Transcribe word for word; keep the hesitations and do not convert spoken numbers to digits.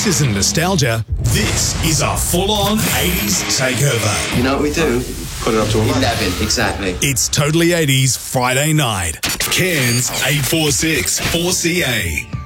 This isn't nostalgia. This is a full-on eighties takeover. You know what we do? Put it up to eleven. eleven, exactly. It's Totally eighties Friday night. Cairns eight four six four C A.